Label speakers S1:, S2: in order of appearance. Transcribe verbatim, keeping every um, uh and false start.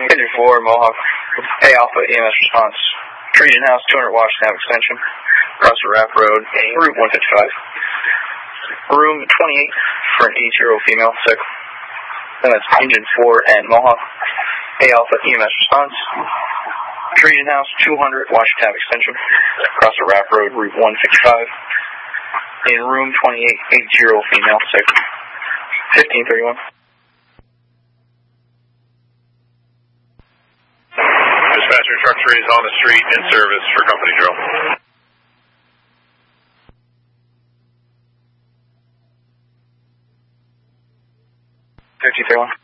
S1: Engine four, Mohawk, A Alpha E M S response. Treated house, two hundred watts nav extension. Across the Raft Road, Route one fifty-five. Room twenty-eight for an eight-year-old female, sick. Then that's Engine four and Mohawk, A Alpha E M S response. Treated house, two hundred watts tab extension. Across the Raft Road, Route one fifty-five. In room twenty-eight, eight-year-old female, sick. fifteen thirty-one.
S2: Dispatcher, truck three is on the street in service for company drill.
S1: fifteen thirty-one.